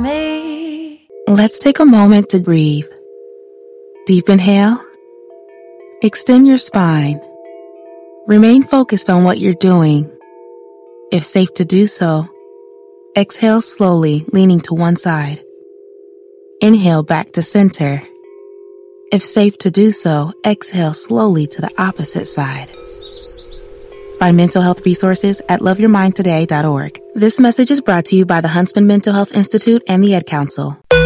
me. Let's take a moment to breathe. Deep inhale. Extend your spine. Remain focused on what you're doing. If safe to do so, exhale slowly, leaning to one side. Inhale back to center. If safe to do so, exhale slowly to the opposite side. Find mental health resources at loveyourmindtoday.org. This message is brought to you by the Huntsman Mental Health Institute and the Ad Council.